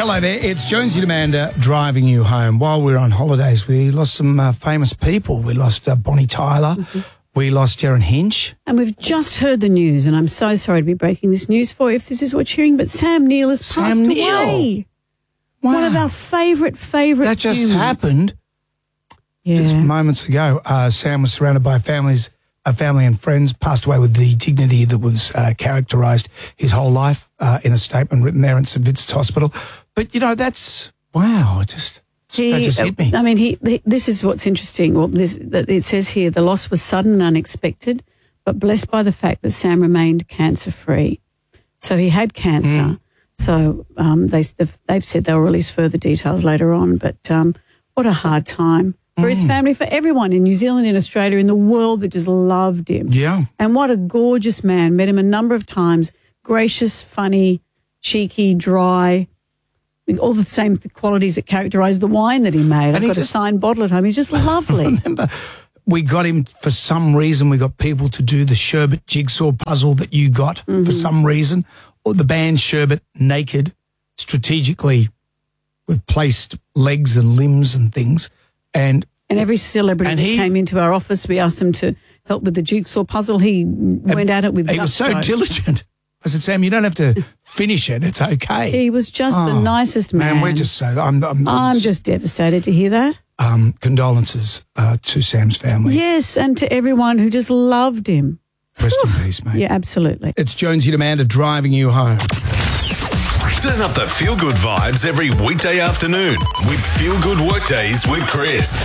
Hello there, it's Jonesy and Amanda driving you home. While we were on holidays, we lost some famous people. We lost Bonnie Tyler. We lost Darren Hinch. And we've just heard the news, and I'm so sorry to be breaking this news for you if this is what you're hearing, but Sam Neill has passed away. Wow. One of our favourite That just humans. happened just moments ago. Sam was surrounded by family and friends, passed away with the dignity that was characterised his whole life in a statement written there in St Vincent's Hospital. But, you know, that's, wow, that just hit me. I mean, this is what's interesting. Well, it says here, the loss was sudden and unexpected, but blessed by the fact that Sam remained cancer-free. So he had cancer. So they've said they'll release further details later on. But what a hard time for his family, for everyone in New Zealand, in Australia, in the world that just loved him. Yeah. And what a gorgeous man. Met him a number of times. Gracious, funny, cheeky, dry, all the same qualities that characterise the wine that he made. I've got a signed bottle at home. He's just lovely. I remember we got him for some reason. We got people to do the Sherbet jigsaw puzzle that you got for some reason, or the band Sherbet naked, strategically with placed legs and limbs and things. And every celebrity that came into our office, we asked him to help with the jigsaw puzzle. He went at it with gusto. He was so diligent. I said, Sam, you don't have to finish it. It's okay. He was just the nicest man. Man, we're just so... I'm just devastated to hear that. Condolences to Sam's family. Yes, and to everyone who just loved him. Rest in peace, mate. Yeah, absolutely. It's Jonesy and Amanda driving you home. Turn up the feel-good vibes every weekday afternoon with Feel Good Workdays with Chris.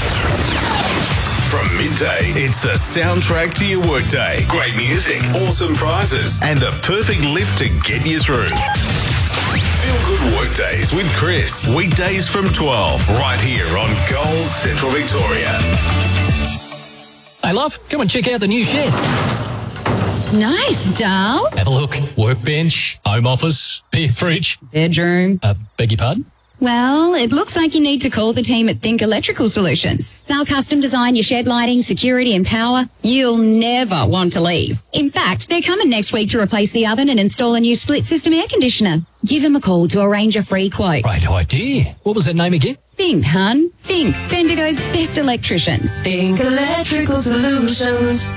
From midday, it's the soundtrack to your workday. Great music, awesome prizes, and the perfect lift to get you through. Feel Good Workdays with Chris. Weekdays from 12, right here on Gold Central Victoria. Hey, love, come and check out the new shed. Nice, doll. Have a look. Workbench, home office, beer fridge. Bedroom. Beg your pardon? Well, it looks like you need to call the team at Think Electrical Solutions. They'll custom design your shed lighting, security and power. You'll never want to leave. In fact, they're coming next week to replace the oven and install a new split system air conditioner. Give them a call to arrange a free quote. Great idea. What was that name again? Think, hun. Think. Bendigo's best electricians. Think Electrical Solutions.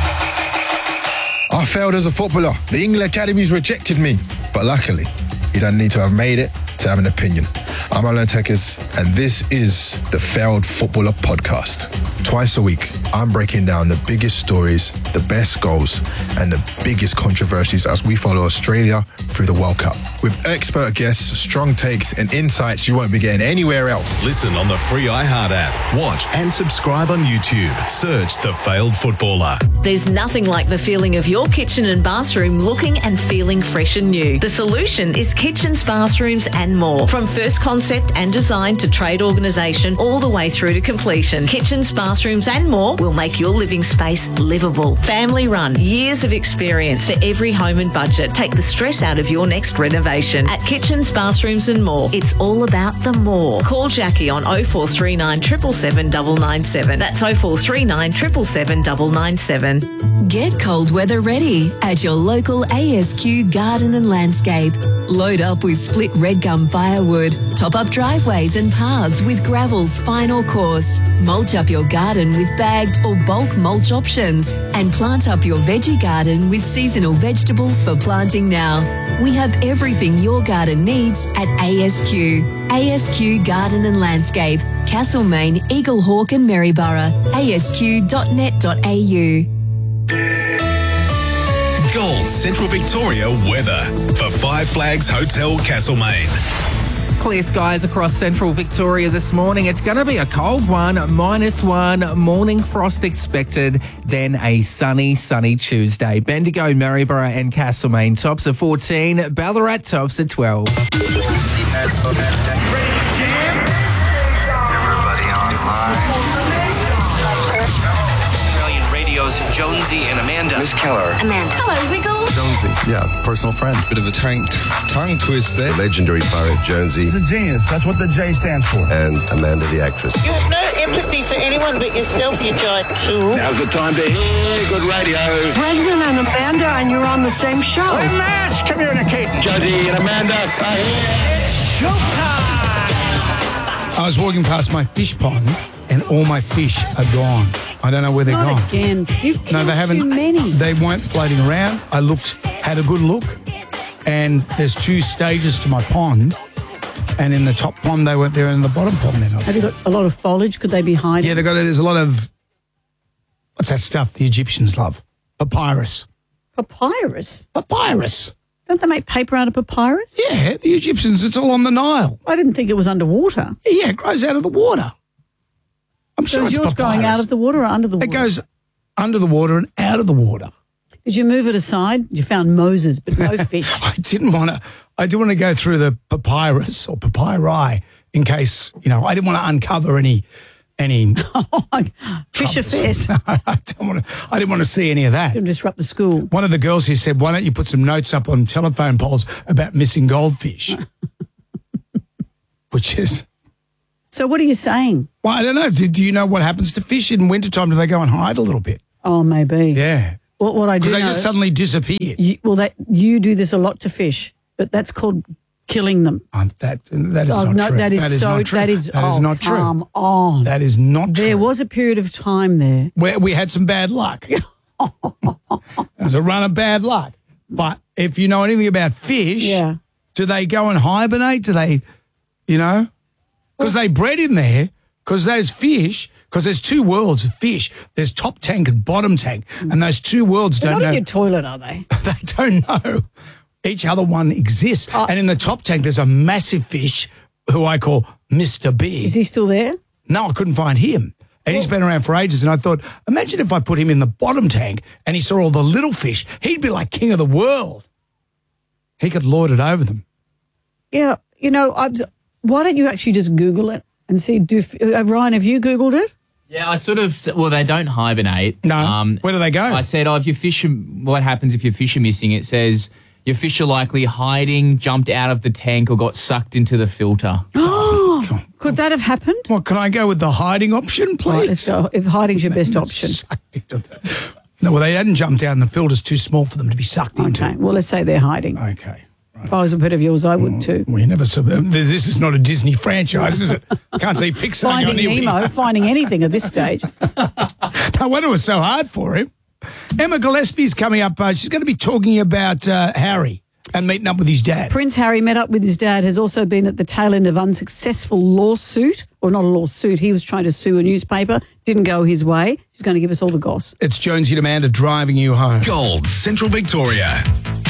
I failed as a footballer. The England Academies rejected me. But luckily, you don't need to have made it to have an opinion. I'm Alan Tekers, and this is the Failed Footballer Podcast. Twice a week, I'm breaking down the biggest stories, the best goals, and the biggest controversies as we follow Australia through the World Cup. With expert guests, strong takes, and insights you won't be getting anywhere else. Listen on the free iHeart app. Watch and subscribe on YouTube. Search The Failed Footballer. There's nothing like the feeling of your kitchen and bathroom looking and feeling fresh and new. The solution is kitchens, bathrooms and more. From first concept and design to trade organisation all the way through to completion. Kitchens, bathrooms and more will make your living space livable. Family run, years of experience for every home and budget. Take the stress out of your next renovation. At Kitchens, Bathrooms and More, it's all about the more. Call Jackie on 0439 777 997. That's 0439 777 997. Get cold weather ready at your local ASQ Garden and Landscape. Load up with split red gum firewood, top up driveways and paths with gravel's final course, mulch up your garden with bagged or bulk mulch options, and plant up your veggie garden with seasonal vegetables for planting now. We have everything your garden needs at ASQ. ASQ Garden and Landscape, Castlemaine, Eaglehawk and Maryborough. asq.net.au. Gold Central Victoria weather for Five Flags Hotel Castlemaine. Clear skies across central Victoria this morning. It's going to be a cold one, -1, morning frost expected, then a sunny Tuesday. Bendigo, Maryborough and Castlemaine tops at 14, Ballarat tops at 12. Everybody online. Jonesy and Amanda. Miss Keller. Amanda. Hello, Wiggles. Jonesy, yeah, personal friend. Bit of a tongue twist there. Legendary poet Jonesy. He's a genius. That's what the J stands for. And Amanda the actress. You have no empathy for anyone but yourself, you giant tool. Now's the time to hear good radio. Brendan and Amanda, and you're on the same show. Hey, Matt, come here in a cape. Jonesy and Amanda are here. I was walking past my fish pond and all my fish are gone. I don't know where they're Not gone. again. You've killed they haven't. too many. They weren't floating around. I had a good look, and there's 2 stages to my pond. And in the top pond, they weren't there, and in the bottom pond, they're not. Have you got a lot of foliage? Could they be hiding? Yeah, there's a lot of, what's that stuff the Egyptians love? Papyrus. Papyrus? Papyrus. Don't they make paper out of papyrus? Yeah, the Egyptians, it's all on the Nile. I didn't think it was underwater. Yeah, it grows out of the water. I'm So sure is it's yours papyrus. going out of the water or under the water? It goes under the water and out of the water. Did you move it aside? You found Moses, but no fish. I didn't want to go through the papyrus or papyri in case, I didn't want to uncover any Fish affairs. I didn't want to see any of that. It'll disrupt the school. One of the girls here said, why don't you put some notes up on telephone poles about missing goldfish? Which is... So what are you saying? Well, I don't know. Do you know what happens to fish in wintertime? Do they go and hide a little bit? Oh, maybe. Yeah. What I do Because they know, just suddenly disappear. You do this a lot to fish, but that's called killing them. That is not true. That is not true. That is not true. Come on. That is not true. There was a period of time there where we had some bad luck. There's a run of bad luck. But if you know anything about fish, do they go and hibernate? Do they, because they bred in there, because those fish, because there's 2 worlds of fish. There's top tank and bottom tank, and those 2 worlds They're don't not know. in your toilet, are they? They don't know each other one exists. And in the top tank, there's a massive fish who I call Mr. Big. Is he still there? No, I couldn't find him. And he's been around for ages. And I thought, imagine if I put him in the bottom tank and he saw all the little fish. He'd be like king of the world. He could lord it over them. Yeah. Why don't you actually just Google it and see? Ryan, have you Googled it? Yeah, they don't hibernate. No. Where do they go? I said, if your fish, what happens if your fish are missing? It says your fish are likely hiding, jumped out of the tank, or got sucked into the filter. Oh, could that have happened? Well, can I go with the hiding option, please? Right, let's go. If hiding's your best option. No, well, they hadn't jumped out and the filter's too small for them to be sucked into. Okay, well, let's say they're hiding. Okay. Right. If I was a pet of yours, I would too. We never saw them. This is not a Disney franchise, is it? Can't see Pixar Finding going anywhere. Nemo, finding anything at this stage. No wonder it was so hard for him. Emma Gillespie's coming up. She's going to be talking about Harry and meeting up with his dad. Prince Harry met up with his dad, has also been at the tail end of unsuccessful lawsuit, or not a lawsuit. He was trying to sue a newspaper. Didn't go his way. She's going to give us all the goss. It's Jonesy and Amanda driving you home. Gold, Central Victoria.